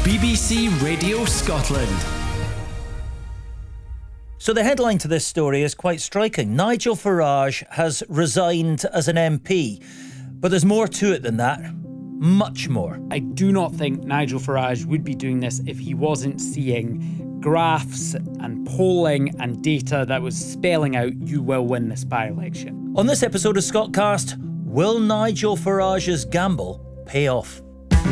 BBC Radio Scotland. So the headline to this story is quite striking. Nigel Farage has resigned as an MP. But there's more to it than that. Much more. I do not think Nigel Farage would be doing this if he wasn't seeing graphs and polling and data that was spelling out you will win this by-election. On this episode of Scotcast, will Nigel Farage's gamble pay off?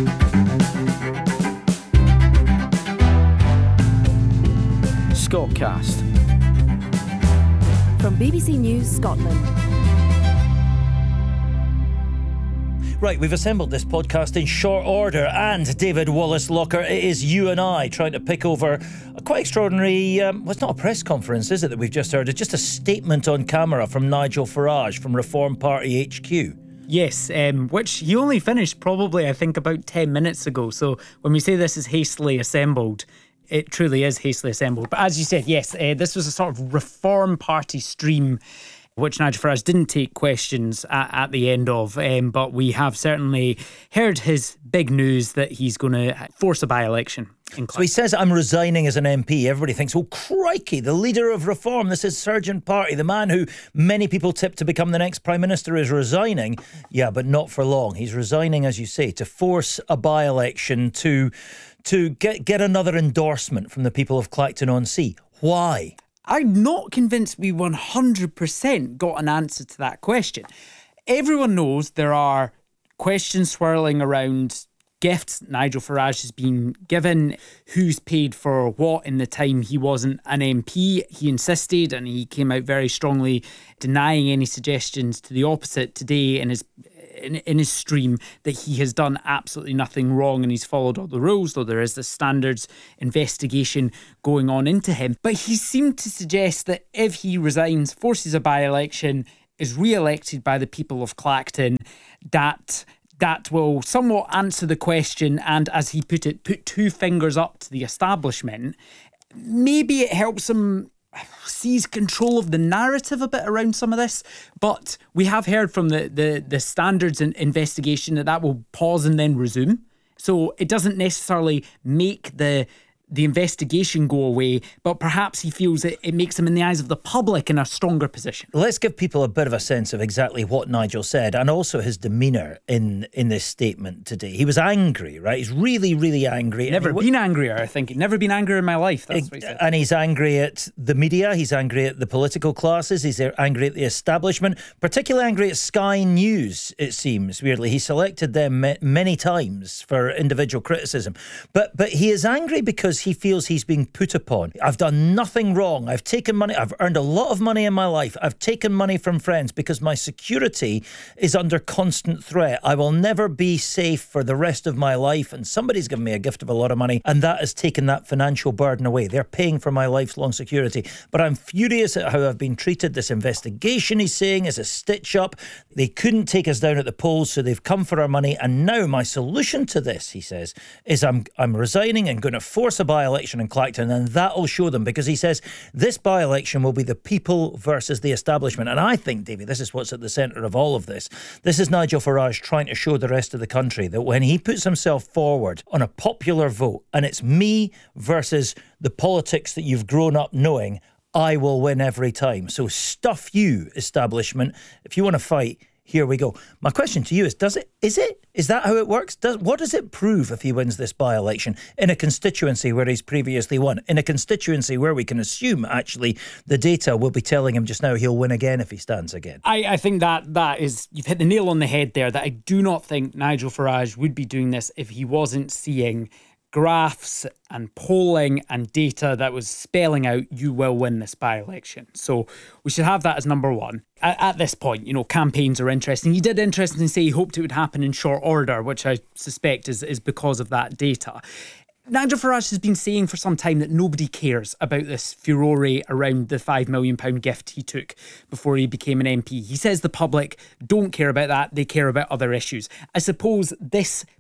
Scotcast. From BBC News Scotland. Right, we've assembled this podcast in short order, and David Wallace-Locker, it is you and I trying to pick over a quite extraordinary, well, it's not a press conference, is it, that we've just heard? It's just a statement on camera from Nigel Farage from Reform Party HQ. Yes, which he only finished probably, I think, about 10 minutes ago. So when we say this is hastily assembled, it truly is hastily assembled. But as you said, yes, this was a sort of Reform Party stream which Nigel Farage didn't take questions at the end of, but we have certainly heard his big news that he's going to force a by-election. So he says, I'm resigning as an MP. Everybody thinks, oh, crikey, the leader of Reform, this is Sergeant Party, the man who many people tipped to become the next Prime Minister is resigning. Yeah, but not for long. He's resigning, as you say, to force a by-election to get another endorsement from the people of Clacton-on-Sea. Why? I'm not convinced we 100% got an answer to that question. Everyone knows there are questions swirling around gifts Nigel Farage has been given, who's paid for what in the time he wasn't an MP. He insisted, and he came out very strongly denying any suggestions to the opposite today in his stream, that he has done absolutely nothing wrong and he's followed all the rules, though there is the standards investigation going on into him. But he seemed to suggest that if he resigns, forces a by-election, is re-elected by the people of Clacton, that will somewhat answer the question and, as he put it, put two fingers up to the establishment. Maybe it helps him seize control of the narrative a bit around some of this, but we have heard from the standards investigation that will pause and then resume. So it doesn't necessarily make the investigation go away, but perhaps he feels it makes him, in the eyes of the public, in a stronger position. Let's give people a bit of a sense of exactly what Nigel said, and also his demeanour in this statement today. He was angry, right? He's really, really angry. Never been angrier, I think. Never been angrier in my life, that's what he said. And he's angry at the media, he's angry at the political classes, he's angry at the establishment, particularly angry at Sky News, it seems, weirdly. He selected them many times for individual criticism. But he is angry because he feels he's being put upon. I've done nothing wrong. I've taken money. I've earned a lot of money in my life. I've taken money from friends because my security is under constant threat. I will never be safe for the rest of my life. And somebody's given me a gift of a lot of money, and that has taken that financial burden away. They're paying for my lifelong security. But I'm furious at how I've been treated. This investigation, he's saying, is a stitch up. They couldn't take us down at the polls, so they've come for our money. And now my solution to this, he says, is I'm resigning and going to force a by-election in Clacton, and that'll show them, because he says this by-election will be the people versus the establishment. And I think, Davey, this is what's at the centre of all of this. This is Nigel Farage trying to show the rest of the country that when he puts himself forward on a popular vote, and it's me versus the politics that you've grown up knowing, I will win every time. So stuff you, establishment. If you want to fight, here we go. My question to you is is that how it works? What does it prove if he wins this by-election in a constituency where he's previously won? In a constituency where we can assume, actually, the data will be telling him just now he'll win again if he stands again. I think that is, you've hit the nail on the head there, that I do not think Nigel Farage would be doing this if he wasn't seeing graphs and polling and data that was spelling out you will win this by-election. So we should have that as number one. At this point, campaigns are interesting. He did interestingly say he hoped it would happen in short order, which I suspect is because of that data. Nigel Farage has been saying for some time that nobody cares about this furore around the £5 million gift he took before he became an MP. He says the public don't care about that, they care about other issues. I suppose this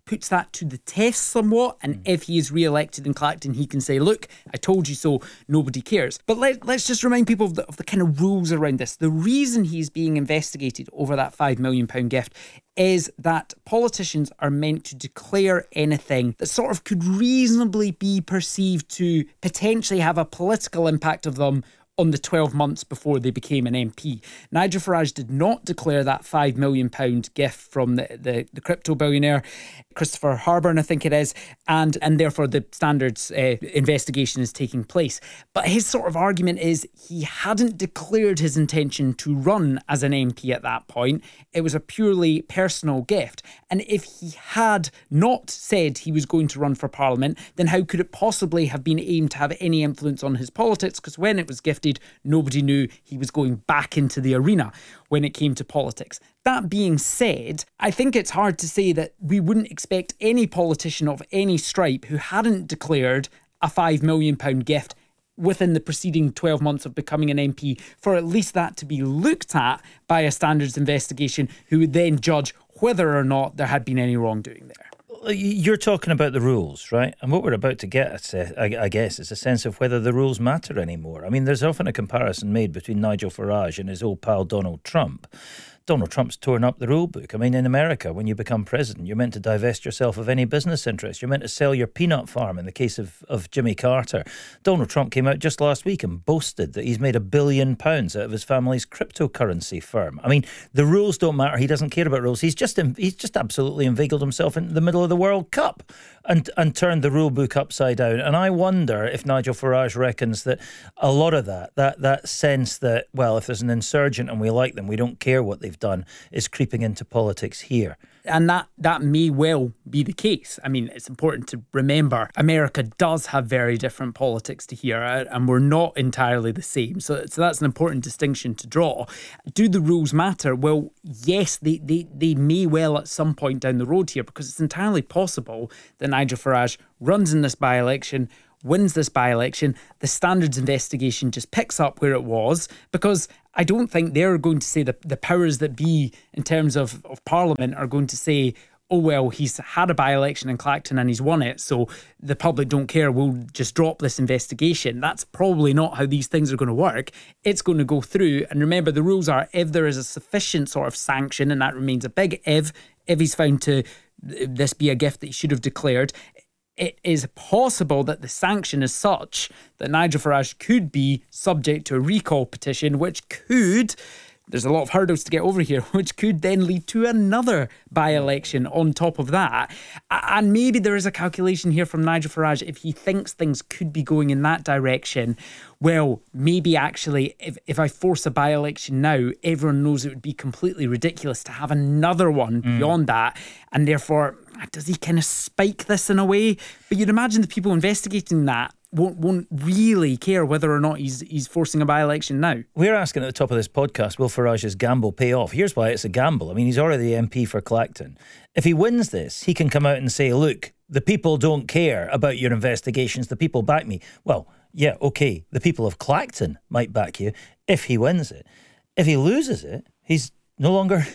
puts that to the test somewhat. And if he is re-elected in Clacton, he can say, look, I told you so, nobody cares. But let's just remind people of the kind of rules around this. The reason he's being investigated over that £5 million gift is that politicians are meant to declare anything that sort of could reasonably be perceived to potentially have a political impact of them on the 12 months before they became an MP. Nigel Farage did not declare that £5 million gift from the crypto billionaire, Christopher Harburn, I think it is, and therefore the Standards investigation is taking place. But his sort of argument is he hadn't declared his intention to run as an MP at that point. It was a purely personal gift. And if he had not said he was going to run for Parliament, then how could it possibly have been aimed to have any influence on his politics? Because when it was gifted, nobody knew he was going back into the arena when it came to politics. That being said, I think it's hard to say that we wouldn't expect any politician of any stripe who hadn't declared a £5 million gift within the preceding 12 months of becoming an MP for at least that to be looked at by a Standards investigation, who would then judge whether or not there had been any wrongdoing there. You're talking about the rules, right? And what we're about to get at, I guess, is a sense of whether the rules matter anymore. I mean, there's often a comparison made between Nigel Farage and his old pal Donald Trump. Donald Trump's torn up the rule book. I mean, in America, when you become president, you're meant to divest yourself of any business interest. You're meant to sell your peanut farm in the case of Jimmy Carter. Donald Trump came out just last week and boasted that he's made £1 billion out of his family's cryptocurrency firm. I mean, the rules don't matter. He doesn't care about rules. He's just absolutely inveigled himself in the middle of the World Cup and turned the rule book upside down. And I wonder if Nigel Farage reckons that a lot of that sense that, well, if there's an insurgent and we like them, we don't care what they've done, is creeping into politics here. And that may well be the case. I mean, it's important to remember America does have very different politics to here, and we're not entirely the same. So that's an important distinction to draw. Do the rules matter? Well, yes, they may well at some point down the road here, because it's entirely possible that Nigel Farage runs in this by-election, wins this by-election, the Standards investigation just picks up where it was, because I don't think they're going to say the powers that be in terms of Parliament are going to say, oh, well, he's had a by-election in Clacton and he's won it, so the public don't care, we'll just drop this investigation. That's probably not how these things are going to work. It's going to go through, and remember, the rules are if there is a sufficient sort of sanction, and that remains a big if he's found to this be a gift that he should have declared, it is possible that the sanction is such that Nigel Farage could be subject to a recall petition, which could, there's a lot of hurdles to get over here, which could then lead to another by-election on top of that. And maybe there is a calculation here from Nigel Farage, if he thinks things could be going in that direction, well, maybe actually, if I force a by-election now, everyone knows it would be completely ridiculous to have another one beyond that. And therefore, does he kind of spike this in a way? But you'd imagine the people investigating that won't really care whether or not he's forcing a by-election now. We're asking at the top of this podcast, will Farage's gamble pay off? Here's why it's a gamble. I mean, he's already the MP for Clacton. If he wins this, he can come out and say, look, the people don't care about your investigations, the people back me. Well, yeah, okay, the people of Clacton might back you if he wins it. If he loses it, he's no longer an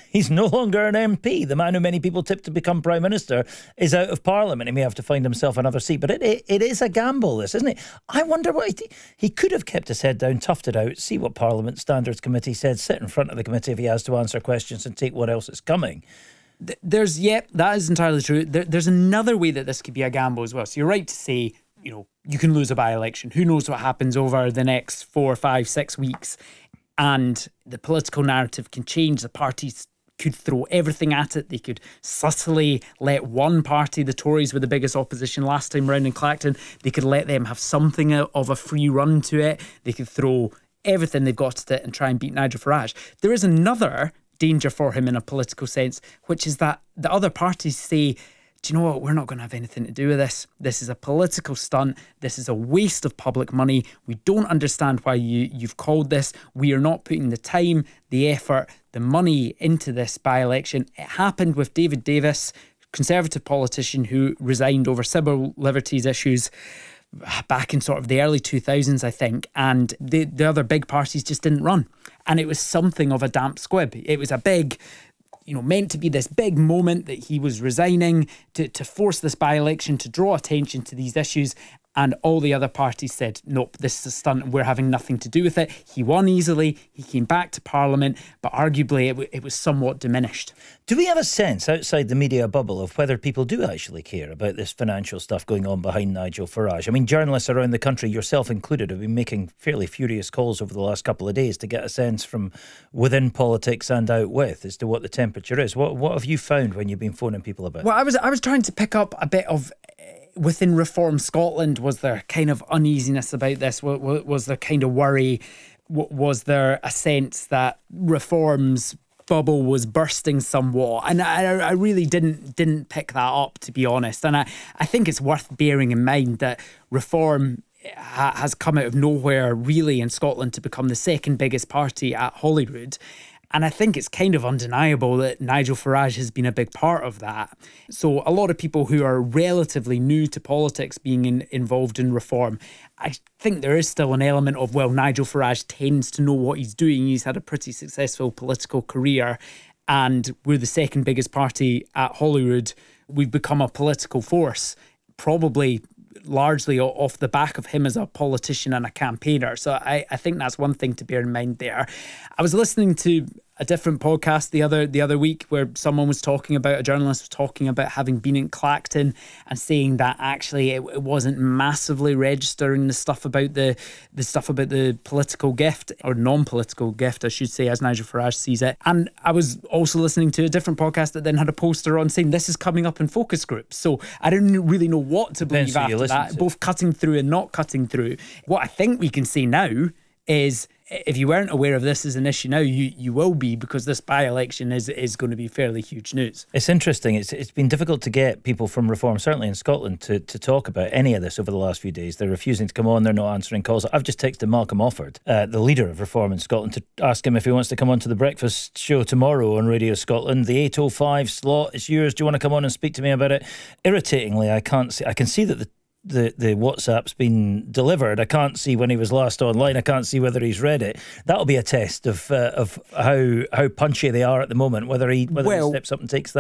MP. The man who many people tipped to become Prime Minister is out of Parliament. He may have to find himself another seat. But it is a gamble, this, isn't it? I wonder what he could have kept his head down, toughed it out, see what Parliament Standards Committee said, sit in front of the committee if he has to answer questions and take what else is coming. That is entirely true. There's another way that this could be a gamble as well. So you're right to say, you can lose a by-election. Who knows what happens over the next 4, 5, 6 weeks? And the political narrative can change. The parties could throw everything at it. They could subtly let one party, the Tories, were the biggest opposition last time round in Clacton, they could let them have something of a free run to it. They could throw everything they've got at it and try and beat Nigel Farage. There is another danger for him in a political sense, which is that the other parties say, do you know what, we're not going to have anything to do with this. This is a political stunt. This is a waste of public money. We don't understand why you've called this. We are not putting the time, the effort, the money into this by-election. It happened with David Davis, Conservative politician who resigned over civil liberties issues back in sort of the early 2000s, I think, and the other big parties just didn't run. And it was something of a damp squib. It was a big meant to be this big moment that he was resigning to force this by-election, to draw attention to these issues. And all the other parties said, nope, this is a stunt, we're having nothing to do with it. He won easily, he came back to Parliament, but arguably it was somewhat diminished. Do we have a sense outside the media bubble of whether people do actually care about this financial stuff going on behind Nigel Farage? I mean, journalists around the country, yourself included, have been making fairly furious calls over the last couple of days to get a sense from within politics and out with as to what the temperature is. What have you found when you've been phoning people about? Well, I was trying to pick up a bit of... Within Reform Scotland, was there kind of uneasiness about this? Was there kind of worry? Was there a sense that Reform's bubble was bursting somewhat? And I really didn't pick that up, to be honest. And I think it's worth bearing in mind that Reform has come out of nowhere, really, in Scotland to become the second biggest party at Holyrood. And I think it's kind of undeniable that Nigel Farage has been a big part of that. So a lot of people who are relatively new to politics being involved in Reform, I think there is still an element of, well, Nigel Farage tends to know what he's doing. He's had a pretty successful political career, and we're the second biggest party at Holyrood. We've become a political force, probably largely off the back of him as a politician and a campaigner. So I think that's one thing to bear in mind there. I was listening to a different podcast the other week where a journalist was talking about having been in Clacton and saying that actually it wasn't massively registering the stuff about the political gift, or non-political gift, I should say, as Nigel Farage sees it. And I was also listening to a different podcast that then had a poster on saying this is coming up in focus groups. So I didn't really know what to believe after that, both cutting through and not cutting through. What I think we can say now is, if you weren't aware of this as an issue now, you will be, because this by-election is going to be fairly huge news. It's interesting. It's been difficult to get people from Reform, certainly in Scotland, to talk about any of this over the last few days. They're refusing to come on. They're not answering calls. I've just texted Malcolm Offord, the leader of Reform in Scotland, to ask him if he wants to come on to the breakfast show tomorrow on Radio Scotland. The 8:05 slot is yours. Do you want to come on and speak to me about it? Irritatingly, I can see that the WhatsApp's been delivered. I can't see when he was last online. I can't see whether he's read it. That'll be a test of how punchy they are at the moment, whether he steps up and takes that.